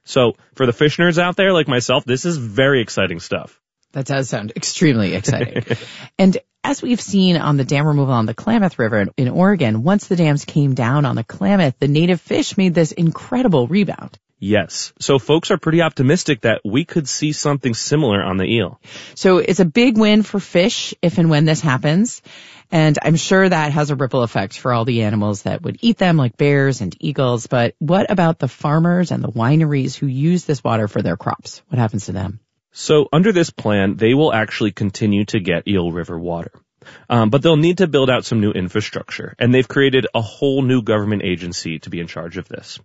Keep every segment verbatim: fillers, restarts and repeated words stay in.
So for the fish nerds out there like myself, this is very exciting stuff. That does sound extremely exciting. And as we've seen on the dam removal on the Klamath River in, in Oregon, once the dams came down on the Klamath, the native fish made this incredible rebound. Yes. So folks are pretty optimistic that we could see something similar on the eel. So it's a big win for fish if and when this happens. And I'm sure that has a ripple effect for all the animals that would eat them, like bears and eagles. But what about the farmers and the wineries who use this water for their crops? What happens to them? So under this plan, they will actually continue to get Eel River water. Um, but they'll need to build out some new infrastructure. And they've created a whole new government agency to be in charge of this.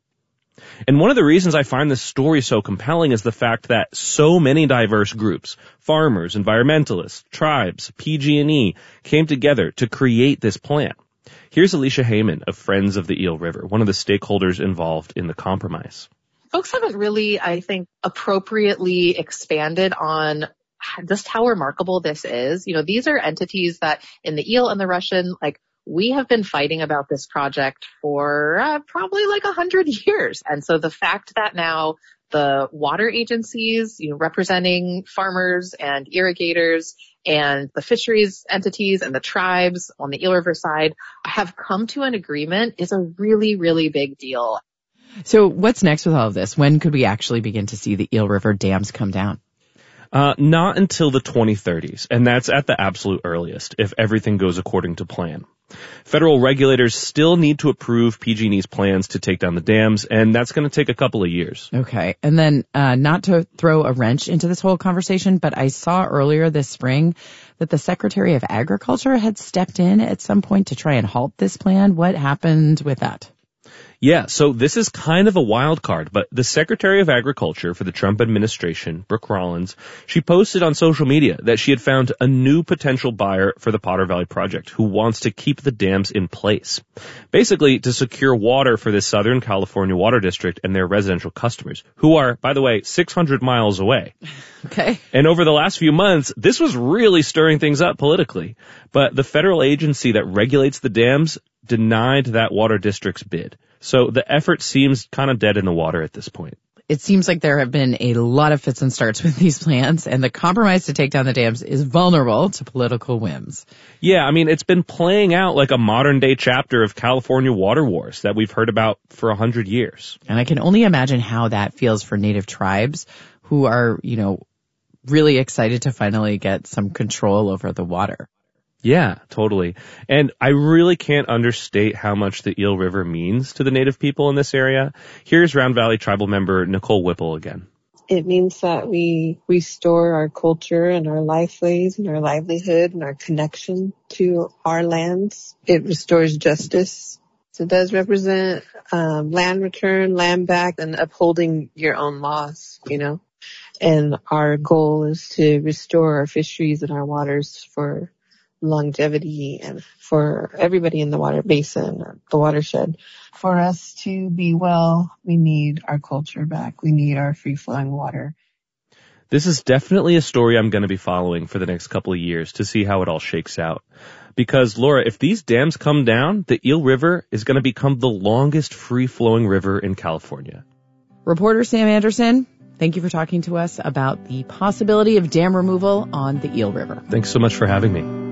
And one of the reasons I find this story so compelling is the fact that so many diverse groups, farmers, environmentalists, tribes, P G and E, came together to create this plan. Here's Alicia Heyman of Friends of the Eel River, one of the stakeholders involved in the compromise. Folks haven't really, I think, appropriately expanded on just how remarkable this is. You know, these are entities that in the eel and the Russian, like, we have been fighting about this project for uh, probably like a hundred years. And so the fact that now the water agencies, you know, representing farmers and irrigators and the fisheries entities and the tribes on the Eel River side have come to an agreement is a really, really big deal. So what's next with all of this? When could we actually begin to see the Eel River dams come down? Uh, not until the twenty thirties, and that's at the absolute earliest, if everything goes according to plan. Federal regulators still need to approve P G and E's plans to take down the dams, and that's going to take a couple of years. Okay. And then, uh, not to throw a wrench into this whole conversation, but I saw earlier this spring that the Secretary of Agriculture had stepped in at some point to try and halt this plan. What happened with that? Yeah, so this is kind of a wild card, but the Secretary of Agriculture for the Trump administration, Brooke Rollins, she posted on social media that she had found a new potential buyer for the Potter Valley project who wants to keep the dams in place. Basically, to secure water for the Southern California Water District and their residential customers, who are, by the way, six hundred miles away. Okay. And over the last few months, this was really stirring things up politically. But the federal agency that regulates the dams denied that water district's bid. So the effort seems kind of dead in the water at this point. It seems like there have been a lot of fits and starts with these plans, and the compromise to take down the dams is vulnerable to political whims. Yeah, I mean, it's been playing out like a modern-day chapter of California water wars that we've heard about for a hundred years. And I can only imagine how that feels for native tribes who are, you know, really excited to finally get some control over the water. Yeah, totally. And I really can't understate how much the Eel River means to the native people in this area. Here's Round Valley tribal member Nicole Whipple again. It means that we restore our culture and our lifeways and our livelihood and our connection to our lands. It restores justice. So it does represent um, land return, land back, and upholding your own laws, you know. And our goal is to restore our fisheries and our waters for longevity and for everybody in the water basin or the watershed. For us to be well, we need our culture back. We need our free-flowing water. This is definitely a story I'm going to be following for the next couple of years to see how it all shakes out. Because, Laura, if these dams come down, the Eel River is going to become the longest free-flowing river in California. Reporter Sam Anderson, thank you for talking to us about the possibility of dam removal on the Eel River. Thanks so much for having me.